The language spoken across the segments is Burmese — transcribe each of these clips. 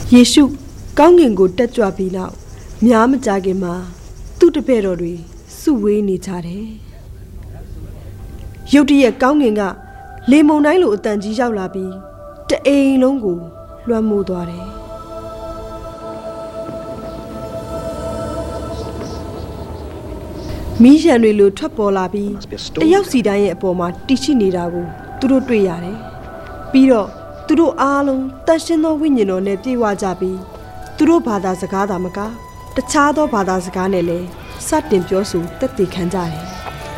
ယေရှုကောင်းကင်ကိုတက်ကြွပြီးနောက်များမကြခင်မှာသူ့တပည့်တော်တွေစုဝေးနေကြတယ်ရုတ်တရက်ကောင်းကင်ကလေမုန်တိုင်းလိုအတန်ကြီးရောက်လာပြီးတအိမ်လုံးကိုလွှမ်းမိုးသွားတယ်မီးရန်တွေလိုထွက်ပေါ်လာပြီးတယောက်စီတိုင်းရဲ့အပေါ်မှာတီရှိနေတာကိုသူတို့တွေ့ရတယ်ပြီးတော့သူတို့အားလုံးတန်ရှင်းသောဝိညာဉ်တော်နဲ့ပြည့်ဝကြပြီးသူတို့ဘာသာစကားသာမကတခြားသောဘာသာစကားနဲ့လည်းစတင်ပြောဆိုသက်သေခံကြတယ်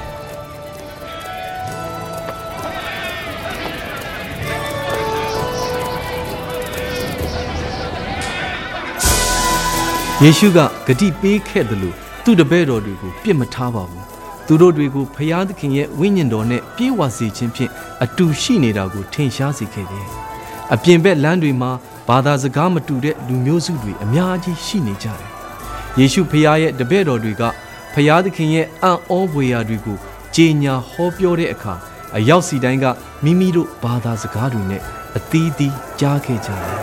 ယေရှုကဂတိပေးခဲ့တယ်လို့သူ့တပည့်တော်တွေကိုပြစ်မထားပါဘူးသူတို့တွေကိုဖျားသခင်ရဲ့ဝိညာဉ်တော်နဲ့ပြေဝစေခြင်းဖြင့်အတူရှိနေတာကိုထင်ရှားစေခဲ့တယ်အပြင်ဘက်လမ်းတွေမှာဘာသာစကားမတူတဲ့လူမျိုးစုတွေအများကြီးရှိနေကြတယ်ယေရှုဖျားရဲ့တပည့်တော်တွေကဖျားသခင်ရဲ့အံ့ဩဖွယ်ရာတွေကိုကြေညာဟောပြောတဲ့အခါအရောက်စီတိုင်းကမိမိတို့ဘာသာစကားတွေနဲ့အသီးသီးကြားခဲ့ကြတယ်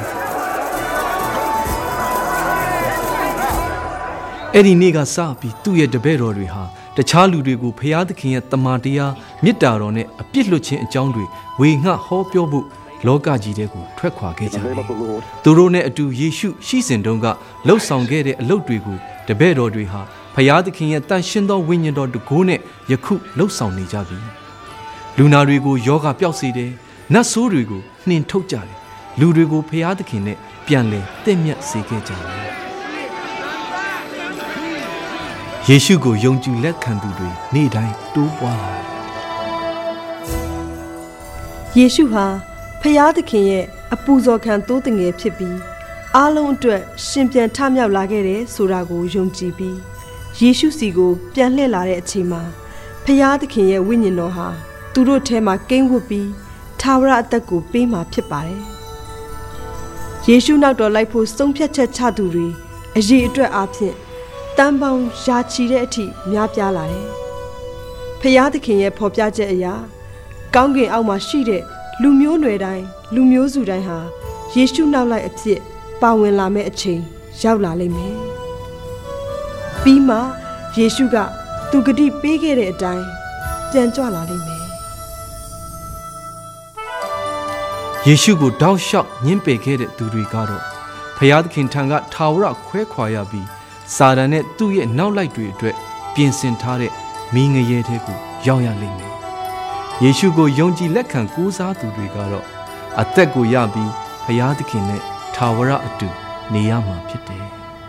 အဲ့ဒီနေ့ကစပြီးသူ့ရဲ့တပည့်တော်တွေဟာတခြားလူတွေကိုဖျားသခင်ရဲ့တမန်တရားမေတ္တာတော်နဲ့အပြစ်လွတ်ခြင်းအကြောင်းတွေဝေငှဟောပြောဖို့လောကကြီးထဲကိုထွက်ခွာခဲ့ကြတယ်။သူတို့နဲ့အတူယေရှုရှိစဉ်တုန်းကလှုပ်ဆောင်ခဲ့တဲ့အလုပ်တွေကိုတပည့်တော်တွေဟာဖျားသခင်ရဲ့တန်ရှင်းသောဝိညာဉ်တော်တကိုးနဲ့ယခုလှုပ်ဆောင်နေကြပြီ။လူနာတွေကိုယောဂပျောက်စေတယ်။နတ်ဆိုးတွေကိုနှင်ထုတ်ကြတယ်။လူတွေကိုဖျားသခင်နဲ့ပြန်လည်တင့်မြတ်စေခဲ့ကြတယ်။ယေရှုကိုယုံကြည်လက်ခံသူတွေနေ့တိုင်းတိုးပွားလာယေရှုဟာဖျားသခင်ရဲ့အပူဇော်ခံသိုးတငယ်ဖြစ်ပြီးအားလုံးအတွက်ရှင်ပြန်ထမြောက်လာခဲ့တယ်ဆိုတာကိုယုံကြည်ပြီးယေရှုစီကိုပြန်လှည့်လာတဲ့အချိန်မှာဖျားသခင်ရဲ့ဝိညာဉ်တော်ဟာသူတို့ထဲမှာကိန်းဝတ်ပြီးထာဝရအသက်ကိုပေးမှာဖြစ်ပါတယ်ယေရှုနောက်တော်လိုက်ဖို့ဆုံးဖြတ်ချက်ချသူတွေအရေးအတွက်အားဖြင့်တန်ပေါင်းရာချီတဲ့အထိများပြားလာတယ်။ဖျားသခင်ရဲ့ဖော်ပြချက်အရာကောင်းကင်အောက်မှာရှိတဲ့လူမျိုးနွယ်တိုင်းလူမျိုးစုတိုင်းဟာယေရှုနောက်လိုက်အဖြစ်ပါဝင်လာမယ့်အချိန်ရောက်လာလိမ့်မယ်။ပြီးမှယေရှုကသူဂတိပေးခဲ့တဲ့အတိုင်းပြန်ကြွလာလိမ့်မယ်။ယေရှုကိုတောက်လျှောက်ညှင်းပယ်ခဲ့တဲ့သူတွေကတော့ဖျားသခင်ထံကထာဝရခွဲခွာရပြီးစာတန်နဲ့သူ့ရဲ့နောက်လိုက်တွေအတွက်ပြင်ဆင်ထားတဲ့မီးငရဲထဲကိုရောက်ရလိမ့်မယ်။ယေရှုကိုယုံကြည်လက်ခံကိုးစားသူတွေကတော့အသက်ကိုရပြီးဖျားသခင်နဲ့ထာဝရအတူနေရမှာဖြစ်တယ်။